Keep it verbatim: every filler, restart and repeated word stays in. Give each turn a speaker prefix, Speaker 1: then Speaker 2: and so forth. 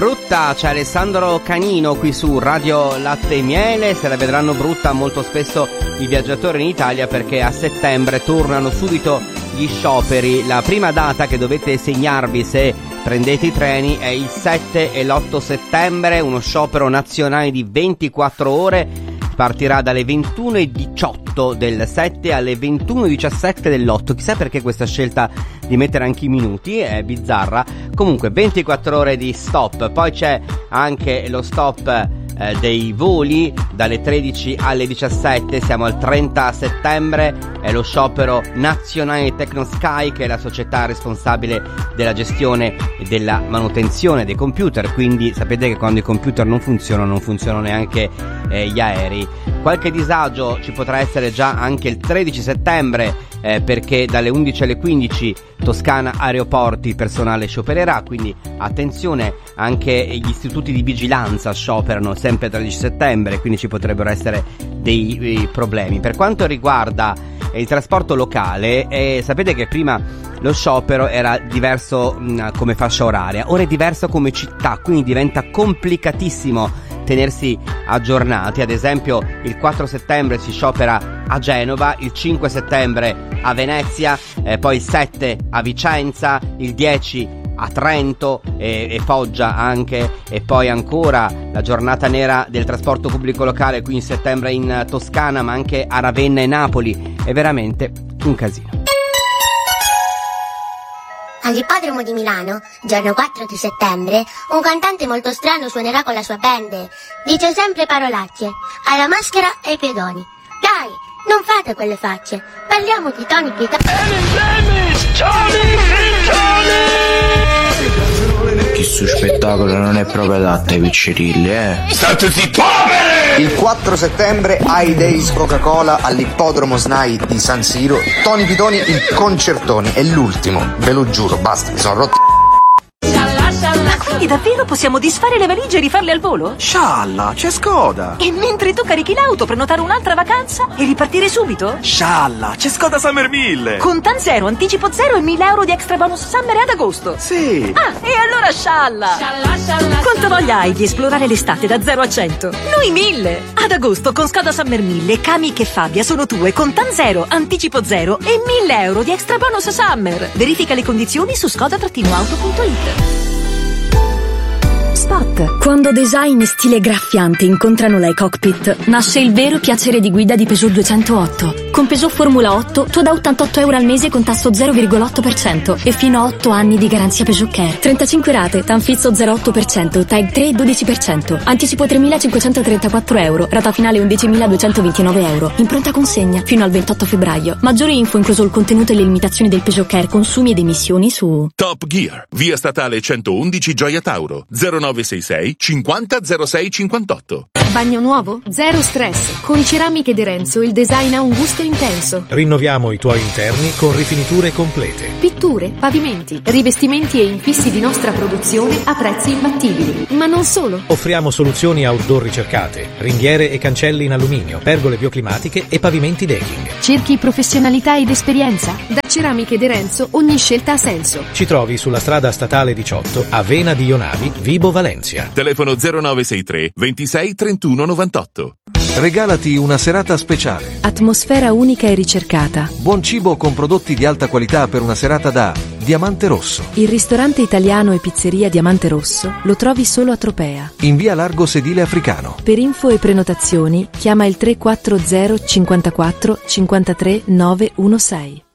Speaker 1: Brutta, c'è Alessandro Canino qui su Radio Latte e Miele. Se la vedranno brutta molto spesso i viaggiatori in Italia, perché a settembre tornano subito gli scioperi. La prima data che dovete segnarvi se prendete i treni è il sette e l'otto settembre, uno sciopero nazionale di ventiquattro ore. Partirà dalle ventuno e diciotto del sette alle ventuno e diciassette dell'otto. Chissà perché questa scelta di mettere anche i minuti, è bizzarra. Comunque ventiquattro ore di stop. Poi c'è anche lo stop eh, dei voli dalle tredici alle diciassette. Siamo al trenta settembre. È lo sciopero nazionale di TechnoSky, che è la società responsabile della gestione e della manutenzione dei computer. Quindi sapete che quando i computer non funzionano, non funzionano neanche eh, gli aerei. Qualche disagio ci potrà essere già anche il tredici settembre, eh, perché dalle undici alle quindici Toscana Aeroporti il personale sciopererà, quindi attenzione, anche gli istituti di vigilanza scioperano sempre il tredici settembre, quindi ci potrebbero essere dei, dei problemi. Per quanto riguarda il trasporto locale, eh, sapete che prima lo sciopero era diverso mh, come fascia oraria, ora è diverso come città, quindi diventa complicatissimo tenersi aggiornati. Ad esempio il quattro settembre si sciopera a Genova, il cinque settembre a Venezia, eh, poi il sette a Vicenza, il dieci a Trento e, e Foggia anche, e poi ancora la giornata nera del trasporto pubblico locale qui in settembre in Toscana, ma anche a Ravenna e Napoli. È veramente un casino.
Speaker 2: All'ippodromo di Milano, giorno quattro di settembre, un cantante molto strano suonerà con la sua band. Dice sempre parolacce, alla maschera e ai pedoni. Dai, non fate quelle facce, parliamo di Tony Pitani.
Speaker 3: Questo spettacolo non è proprio adatto ai piccirilli, eh.
Speaker 4: State zitto, poveri!
Speaker 5: Il quattro settembre ai Days Coca-Cola all'ippodromo S N A I di San Siro, Tony Pitoni il concertone, è l'ultimo, ve lo giuro, basta, mi sono rotto.
Speaker 6: Ma quindi davvero possiamo disfare le valigie e rifarle al volo?
Speaker 7: Scialla, c'è Skoda!
Speaker 6: E mentre tu carichi l'auto, prenotare un'altra vacanza e ripartire subito?
Speaker 7: Scialla, c'è Skoda Summer mille!
Speaker 6: Con Tan Zero, anticipo zero e mille euro di extra bonus summer ad agosto!
Speaker 7: Sì!
Speaker 6: Ah, e allora scialla! Scialla, scialla! Quanta voglia hai di esplorare l'estate da zero a cento? Noi mille! Ad agosto con Skoda Summer mille, Kamiq e Fabia sono tue con Tan Zero, anticipo zero e mille euro di extra bonus summer! Verifica le condizioni su skoda auto punto it.
Speaker 8: Spot. Quando design e stile graffiante incontrano la e-cockpit, nasce il vero piacere di guida di Peugeot duecentootto. Con Peugeot Formula otto tu da ottantotto euro al mese con tasso zero virgola otto per cento e fino a otto anni di garanzia Peugeot Care. trentacinque rate, Tanfizzo zero virgola otto per cento, Tag tre dodici per cento. Anticipo tremilacinquecentotrentaquattro euro, rata finale undicimiladuecentoventinove euro. In pronta consegna fino al ventotto febbraio. Maggiori info incluso il contenuto e le limitazioni del Peugeot Care consumi ed emissioni su
Speaker 9: Top Gear, via statale centoundici Gioia Tauro, zero nove sei sei cinquanta zero sei cinquantotto.
Speaker 10: Bagno nuovo? Zero stress. Con Ceramiche De Renzo il design ha un gusto intenso.
Speaker 11: Rinnoviamo i tuoi interni con rifiniture complete.
Speaker 10: Pitture, pavimenti, rivestimenti e infissi di nostra produzione a prezzi imbattibili. Ma non solo.
Speaker 11: Offriamo soluzioni outdoor ricercate, ringhiere e cancelli in alluminio, pergole bioclimatiche e pavimenti decking.
Speaker 10: Cerchi professionalità ed esperienza? Da Ceramiche De Renzo ogni scelta ha senso.
Speaker 11: Ci trovi sulla strada statale diciotto a Vena di Ionavi, Vibo Valencia.
Speaker 9: Telefono zero nove sei tre ventisei trentuno novantotto.
Speaker 12: Regalati una serata speciale.
Speaker 10: Atmosfera unica e ricercata.
Speaker 12: Buon cibo con prodotti di alta qualità per una serata da Diamante Rosso.
Speaker 10: Il ristorante italiano e pizzeria Diamante Rosso lo trovi solo a Tropea.
Speaker 12: In via Largo Sedile Africano.
Speaker 10: Per info e prenotazioni chiama il tre quattro zero cinquantaquattro cinquantatré nove uno sei.